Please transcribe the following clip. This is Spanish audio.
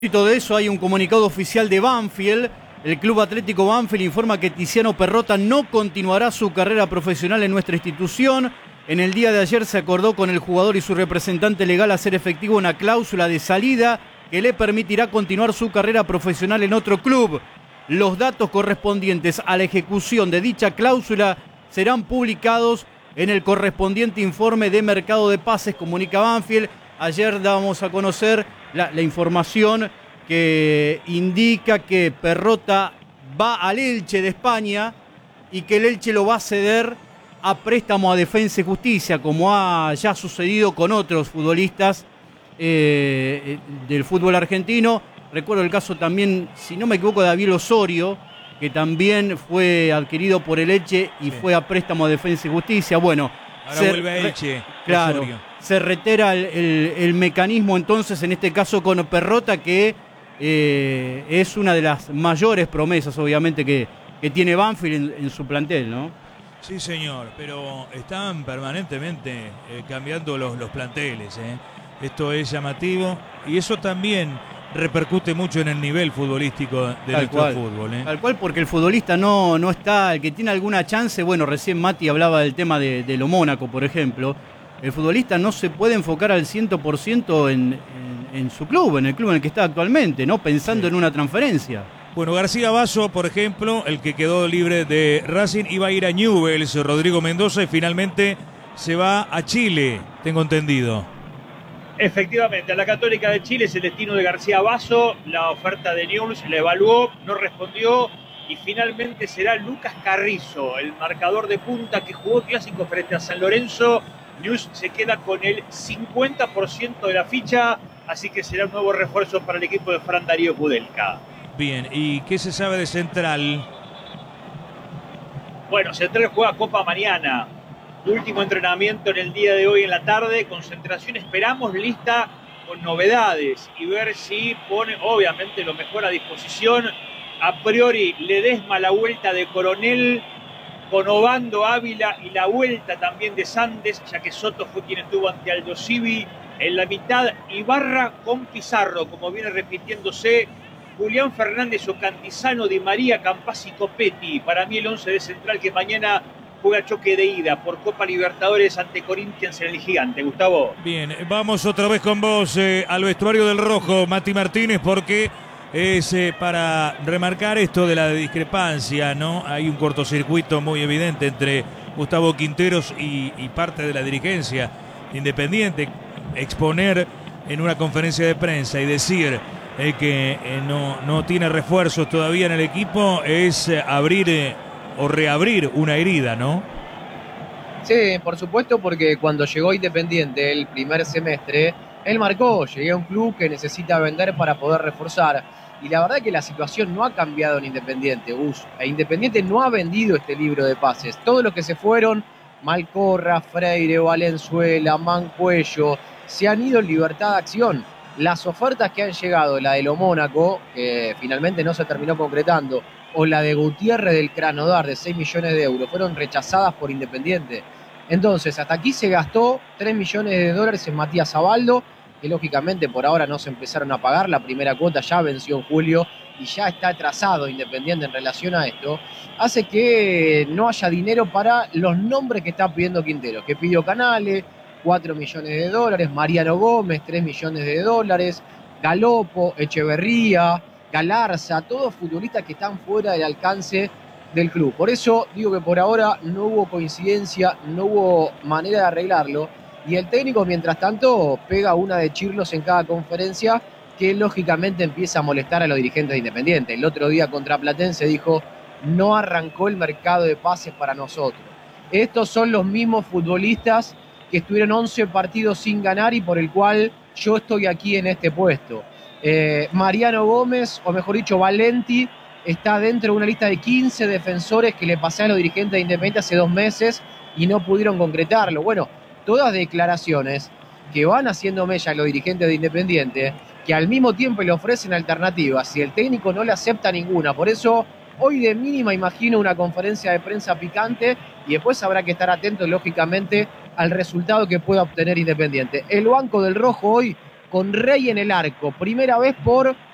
De eso hay un comunicado oficial de Banfield. El Club Atlético Banfield informa que Tiziano Perrotta no continuará su carrera profesional en nuestra institución. En el día de ayer se acordó con el jugador y su representante legal hacer efectiva una cláusula de salida que le permitirá continuar su carrera profesional en otro club. Los datos correspondientes a la ejecución de dicha cláusula serán publicados en el correspondiente informe de mercado de pases, comunica Banfield. Ayer dábamos a conocer la información que indica que Perrotta va al Elche de España y que el Elche lo va a ceder a préstamo a Defensa y Justicia, como ha ya sucedido con otros futbolistas del fútbol argentino. Recuerdo el caso también, si no me equivoco, de David Osorio, que también fue adquirido por el Elche y fue a préstamo a Defensa y Justicia. Bueno, ahora vuelve a Elche. Claro, Osorio. Se reitera el mecanismo entonces, en este caso con Perrotta, que es una de las mayores promesas, obviamente, que tiene Banfield en su plantel, ¿no? Sí, señor, pero están permanentemente cambiando los planteles, ¿eh? Esto es llamativo y eso también repercute mucho en el nivel futbolístico de nuestro fútbol, ¿eh? Tal cual, porque el futbolista no está, el que tiene alguna chance, bueno, recién Mati hablaba del tema de lo Mónaco, por ejemplo. El futbolista no se puede enfocar al 100% en su club, en el club en el que está actualmente, ¿no? Pensando en una transferencia. Bueno, García Basso, por ejemplo, el que quedó libre de Racing, iba a ir a Newell's, Rodrigo Mendoza, y finalmente se va a Chile, tengo entendido. Efectivamente, a la Católica de Chile es el destino de García Basso. La oferta de Newell's la evaluó, no respondió y finalmente será Lucas Carrizo, el marcador de punta que jugó clásico frente a San Lorenzo. Newell's se queda con el 50% de la ficha, así que será un nuevo refuerzo para el equipo de Fran Darío Kudelka. Bien, ¿y qué se sabe de Central? Bueno, Central juega Copa mañana. Último entrenamiento en el día de hoy en la tarde. Concentración esperamos lista con novedades y ver si pone, obviamente, lo mejor a disposición. A priori, Ledesma, la vuelta de Coronel, con Obando, Ávila y la vuelta también de Sandes, ya que Soto fue quien estuvo ante Aldo Civi. En la mitad, Ibarra con Pizarro, como viene repitiéndose. Julián Fernández o Cantizano, Di María, Campazzi y Copetti. Para mí el 11 de Central que mañana juega choque de ida por Copa Libertadores ante Corinthians en el Gigante. Gustavo. Bien, vamos otra vez con vos al vestuario del Rojo, Mati Martínez, porque es para remarcar esto de la discrepancia, ¿no? Hay un cortocircuito muy evidente entre Gustavo Quinteros y parte de la dirigencia Independiente. Exponer en una conferencia de prensa y decir que no tiene refuerzos todavía en el equipo es abrir o reabrir una herida, ¿no? Sí, por supuesto, porque cuando llegó Independiente el primer semestre, él marcó, llegué a un club que necesita vender para poder reforzar. Y la verdad que la situación no ha cambiado en Independiente, Gus. E Independiente no ha vendido este libro de pases. Todos los que se fueron, Malcorra, Freire, Valenzuela, Mancuello, se han ido en libertad de acción. Las ofertas que han llegado, la de lo Mónaco, que finalmente no se terminó concretando, o la de Gutiérrez del Krasnodar de 6 millones de euros, fueron rechazadas por Independiente. Entonces, hasta aquí se gastó 3 millones de dólares en Matías Abaldo, que lógicamente por ahora no se empezaron a pagar. La primera cuota ya venció en julio y ya está atrasado Independiente en relación a esto. Hace que no haya dinero para los nombres que está pidiendo Quintero, que pidió Canales, 4 millones de dólares, Mariano Gómez, 3 millones de dólares, Galopo, Echeverría, Galarza, todos futbolistas que están fuera del alcance del club. Por eso digo que por ahora no hubo coincidencia, no hubo manera de arreglarlo. Y el técnico, mientras tanto, pega una de chirlos en cada conferencia que lógicamente empieza a molestar a los dirigentes de Independiente. El otro día contra Platense dijo, no arrancó el mercado de pases para nosotros. Estos son los mismos futbolistas que estuvieron 11 partidos sin ganar y por el cual yo estoy aquí en este puesto. Mariano Gómez, o mejor dicho, Valenti, está dentro de una lista de 15 defensores que le pasé a los dirigentes de Independiente hace 2 meses y no pudieron concretarlo. Bueno, todas declaraciones que van haciendo mella a los dirigentes de Independiente, que al mismo tiempo le ofrecen alternativas y el técnico no le acepta ninguna. Por eso, hoy de mínima imagino una conferencia de prensa picante y después habrá que estar atentos, lógicamente, al resultado que pueda obtener Independiente. El banco del Rojo hoy con Rey en el arco, primera vez por